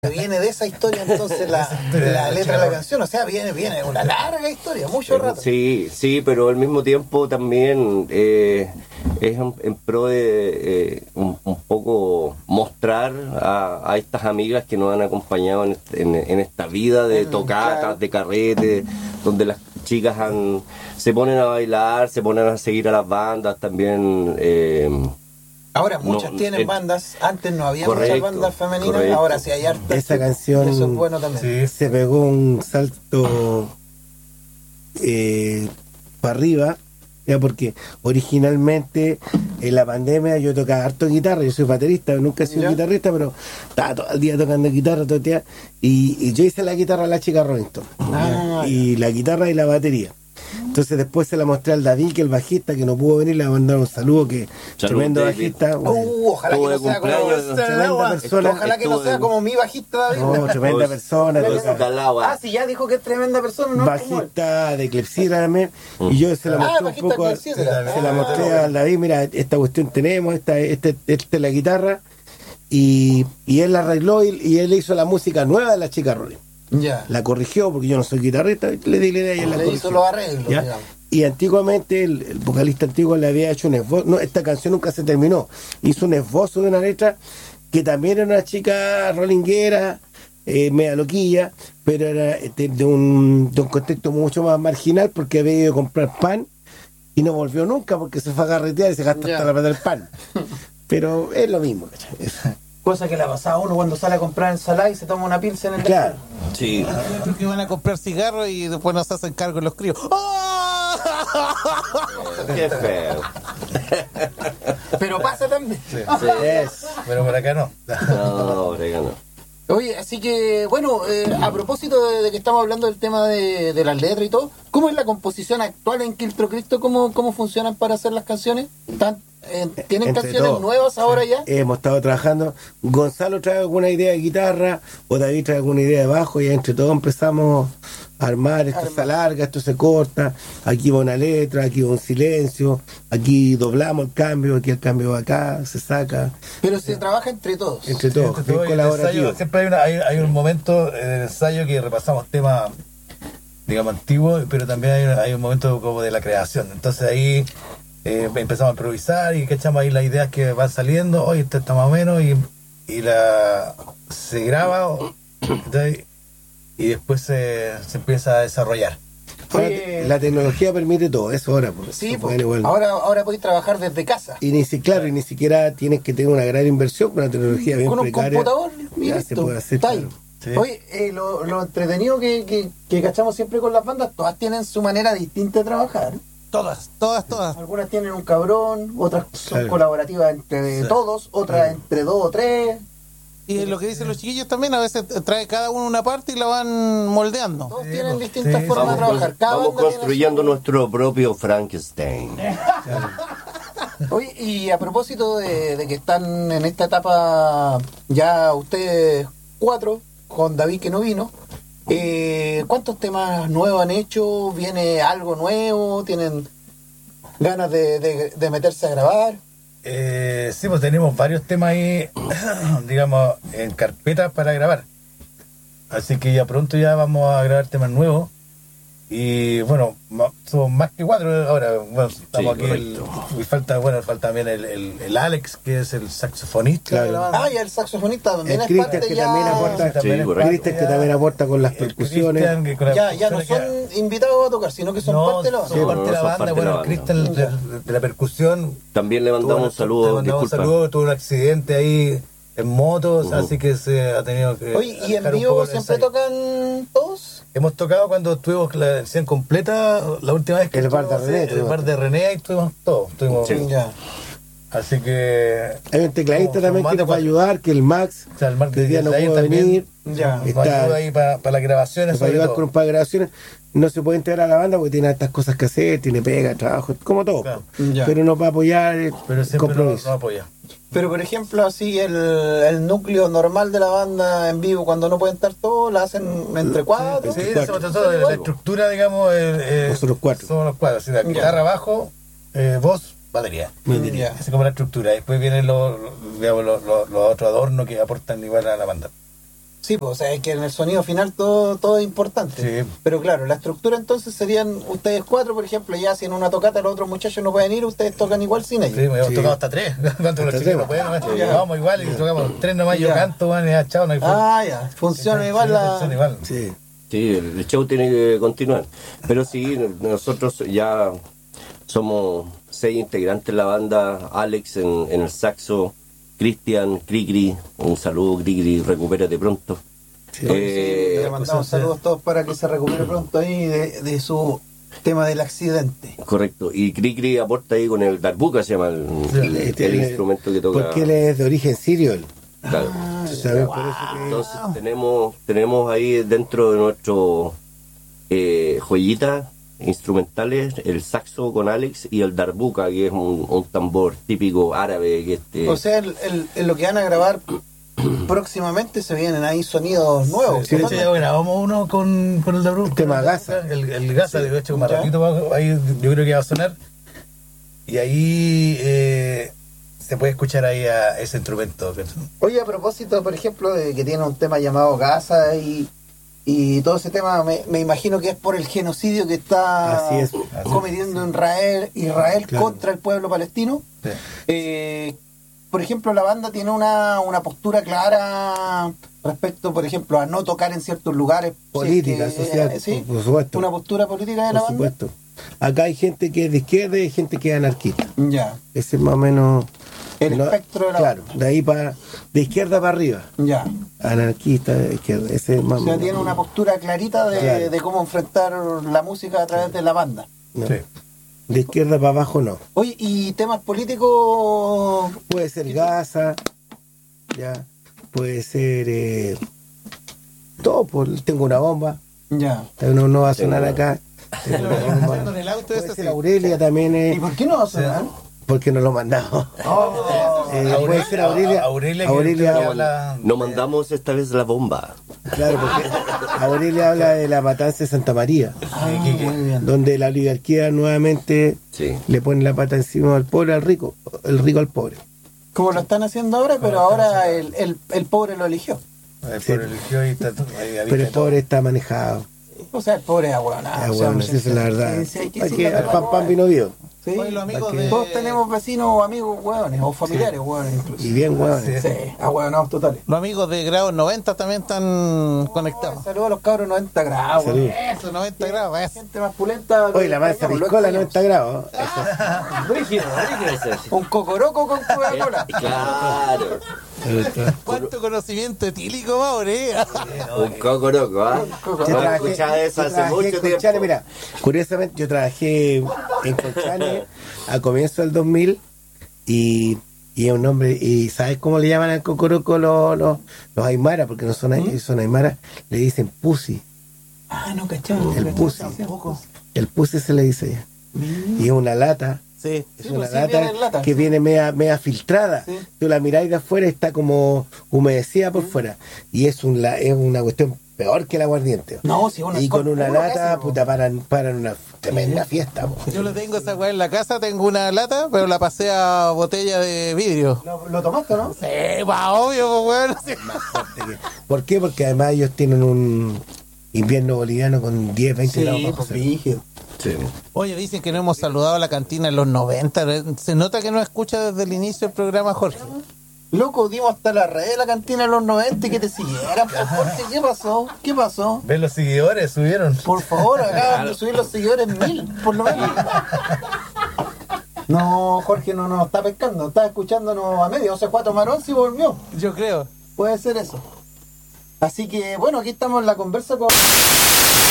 Viene de esa historia entonces la letra de la canción, o sea, viene una larga historia, mucho rato. Sí, pero al mismo tiempo también es en pro de un poco mostrar a estas amigas que nos han acompañado en esta vida de tocatas, claro, de carrete, donde las chicas se ponen a bailar, se ponen a seguir a las bandas también. Ahora muchas tienen bandas, antes no había muchas bandas femeninas, ahora sí hay hartas. Esa canción eso es bueno también. Se pegó un salto para arriba, ya, porque originalmente en la pandemia yo tocaba harto guitarra, yo soy baterista, nunca he sido guitarrista, pero estaba todo el día tocando guitarra, todo el día, y yo hice la guitarra a la chica Robinson, y la guitarra y la batería. Entonces después se la mostré al David, que el bajista, que no pudo venir, le mandaron un saludo, que tremendo bajista. Ojalá que no sea como persona. Ojalá que no sea como mi bajista David. No, tremenda persona. Si ya dijo que es tremenda persona, ¿no? Bajista de Clepsidra también. Y yo se la mostré un poco, se la mostré al David, mira, esta cuestión tenemos, esta es la guitarra. Y él la arregló y él hizo la música nueva de la chica Rolling. La corrigió porque yo no soy guitarrista, le di la idea y él la corrigió. Hizo los arreglos, digamos. Y antiguamente el vocalista antiguo le había hecho un esbozo, no, esta canción nunca se terminó, hizo un esbozo de una letra que también era una chica rolinguera, media loquilla, pero era de un contexto mucho más marginal, porque había ido a comprar pan y no volvió nunca porque se fue a carretear y se gastó hasta la plata del pan. Pero es lo mismo, ¿cachai? Cosa que la pasaba uno cuando sale a comprar ensalada y se toma una pilsa en el claro. Sí. Que van a comprar cigarros y después nos hacen cargo los críos. ¡Oh! Qué feo. Pero pasa también. Sí. Pero por acá no. No, por acá no. Oye, así que, bueno, a propósito de que estamos hablando del tema de las letras y todo, ¿cómo es la composición actual en Quiltro Cristo? ¿Cómo funcionan para hacer las canciones? ¿Tienen Entre canciones todos. nuevas ahora ya? Hemos estado trabajando. Gonzalo trae alguna idea de guitarra, o David trae alguna idea de bajo, y entre todos empezamos a armar. Esto se alarga, esto se corta, aquí va una letra, aquí va un silencio, aquí doblamos el cambio, aquí el cambio va acá, se saca. Pero se trabaja entre todos. Entre todos, Entre todo, colaborativo. siempre hay un momento en el ensayo que repasamos temas, digamos, antiguos, pero también hay un momento como de la creación. Entonces ahí empezamos a improvisar y cachamos ahí las ideas que van saliendo. Oye, esto está más o menos, y se graba, y después se empieza a desarrollar. Oye, la tecnología permite todo eso ahora. Sí, ahora podéis trabajar desde casa. Y ni siquiera tienes que tener una gran inversión, con una tecnología bien precaria. Con un computador, ya se puede hacer. Claro. Sí. Oye, lo entretenido que cachamos siempre con las bandas, todas tienen su manera distinta de trabajar. Todas. Algunas tienen un cabrón, otras son colaborativas entre todos, otras entre dos o tres. Y lo que dicen los chiquillos también, a veces trae cada uno una parte y la van moldeando. Todos tienen distintas formas de trabajar. Vamos construyendo nuestro propio Frankenstein. Oye, y a propósito de que están en esta etapa ya ustedes 4, con David que no vino, ¿cuántos temas nuevos han hecho? ¿Viene algo nuevo? ¿Tienen ganas de meterse a grabar? Sí, pues tenemos varios temas ahí, digamos, en carpetas para grabar. Así que ya pronto ya vamos a grabar temas nuevos. Y bueno, somos más que 4 ahora. Bueno, estamos aquí. Falta también el Alex, que es el saxofonista. Y el saxofonista también es parte que ya... también aporta. Cristian, que también aporta con las percusiones. Ya no son invitados a tocar, sino que son parte de la banda. Son parte de la banda. Bueno, Cristian de la percusión. También le mandamos un saludo. Tuvo un accidente ahí en motos, así que se ha tenido que... Oye, ¿y en vivo siempre tocan todos? Hemos tocado cuando estuvimos la versión completa, la última vez que el bar de René. El bar de René, ahí estuvimos todos. Así que... Hay un tecladista también que nos va a ayudar, que el Max, que el día no pudo venir. Está ayuda ahí para las grabaciones. Para ayudar con un par de grabaciones. No se puede integrar a la banda porque tiene estas cosas que hacer, tiene pega, trabajo, como todo. Claro. Pero nos va a apoyar, pero siempre compromiso. Nos apoya. Pero por ejemplo, así el núcleo normal de la banda en vivo, cuando no pueden estar todos, la hacen entre 4. Sí, la estructura, digamos, nosotros 4. Somos los 4, la guitarra, bajo, voz, batería. Esa es como la estructura. Después vienen los otros adornos que aportan igual a la banda. Sí, pues, o sea, es que en el sonido final todo es importante. Sí. Pero claro, la estructura entonces serían ustedes 4, por ejemplo, ya si en una tocata los otros muchachos no pueden ir, ustedes tocan igual sin ellos. Sí, me hemos Sí. tocado hasta 3. Cuando los Hasta chicos no tres. pueden, Ya. vamos igual y tocamos 3 nomás. Yo Ya. canto, man, y ya, chao, no hay forma. Ah, ya, funciona igual Sí, la... funciona igual. Sí. Sí, el show tiene que continuar. Pero sí, nosotros ya somos 6 integrantes de la banda. Alex en el saxo, Cristian, Cricri, un saludo Cricri, recupérate pronto. Sí. Le mandamos saludos todos para que se recupere pronto ahí de su tema del accidente. Correcto, y Cricri aporta ahí con el darbuka, se llama el instrumento que toca. Porque él es de origen sirio. Él. Claro. ¿Sabes? Por eso que... Entonces tenemos ahí dentro de nuestro joyitas instrumentales el saxo con Alex y el darbuka, que es un tambor típico árabe que O sea, en lo que van a grabar próximamente se vienen ahí sonidos nuevos. Sí, de hecho ya grabamos uno con el de Bruce. Tema Gaza. El Gaza, de hecho, más Ya. ratito ahí yo creo que va a sonar. Y ahí se puede escuchar ahí a ese instrumento. Oye, a propósito, por ejemplo, de que tiene un tema llamado Gaza y todo ese tema, me imagino que es por el genocidio que está Así es. cometiendo Israel Claro. contra el pueblo palestino. Sí. Por ejemplo, la banda tiene una postura clara respecto, por ejemplo, a no tocar en ciertos lugares. Política, si es que, social, ¿sí? por supuesto. Una postura política de la Por banda. supuesto. Acá hay gente que es de izquierda y hay gente que es anarquista. Ya. Ese es más o menos... El espectro de la Claro, banda. de ahí para... De izquierda para arriba. Ya. Anarquista, de izquierda. Ese es más O o sea, menos... tiene una postura clarita Claro. de cómo enfrentar la música a través de la banda. No. Sí. De izquierda para abajo no. Oye, ¿y temas políticos? Puede ser Gaza, ya. Puede ser... todo, pues, tengo una bomba. Ya. No va a sonar acá. Tengo una Ando bomba. en el auto Puede ese ser sí. Aurelia también ¿Y por qué no va a sonar? porque nos lo mandamos. Puede ser Aurelia. Aurelia, Aurelia, que habla- No mandamos esta vez la bomba. claro, porque Aurelia habla de la matanza de Santa María, Muy bien. donde la oligarquía nuevamente Sí. le pone la pata encima al pobre al rico, el rico al pobre. Como lo están haciendo ahora, pero ahora el pobre lo eligió. El Sí. pobre eligió y está ahí habita Pero el todo. pobre está manejado. O sea, el pobre es aguanado. Ah, bueno, esa es la verdad. Sí, sí, hay que Hay decirle que la al pan verdad. pan vino vivo. Sí. Oye, los amigos Aquí. de... Todos tenemos vecinos o amigos hueones, o familiares hueones incluso. Y bien huevones. Sí, ahueonados totales. Los amigos de grados 90 también están conectados. Saludos a los cabros 90 grados. Salud. Eso, 90 grados, eso. Gente más pulenta. Oye, la mansa lo piscola extrañamos. 90 grados. Brígido ese. Un cocoroco con Coca-Cola. Claro. ¿Cuánto conocimiento etílico, Maure? Un cocoroco, ¿ah? Yo No escuchaba eso hace mucho en tiempo. Conchales, mira, curiosamente yo trabajé en Conchales a comienzo del 2000 y es un nombre, y ¿sabes cómo le llaman al cocoroco los aymara? Porque no son, son aymara, le dicen pussy, Ah, no, cachado. el pussy, el pussy se le dice ya. Y es una lata. Sí. Es Sí, una pues sí, lata viene en lata. que viene media filtrada. Sí. Tú la miráis de afuera y está como humedecida por fuera. Y es una cuestión peor que el aguardiente. No, si uno Y es con una puro lata, casi, po. puta, paran una tremenda fiesta. Po. Yo le tengo esa weá en la casa, tengo una lata, pero la pasé a botella de vidrio. ¿Lo tomaste, no? Sí, va obvio, pues, weón. Sí. Más fuerte que- ¿Por qué? Porque además ellos tienen un invierno boliviano con 10, 20 grados Sí, bajo pues cero. rígido. Sí. Oye, dicen que no hemos saludado a la cantina en los 90. Se nota que no escucha desde el inicio del programa, Jorge. Loco, dimos hasta la red de la cantina en los 90 y que te siguieran. Por favor, ¿qué pasó? ¿Qué pasó? ¿Ves los seguidores? Subieron. Por favor, acaban de subir los seguidores 1000, por lo menos. No, Jorge no nos está pescando, está escuchándonos a medio. O sea, fue a tomar once y volvió. Yo creo. Puede ser eso. Así que, bueno, aquí estamos en la conversa con...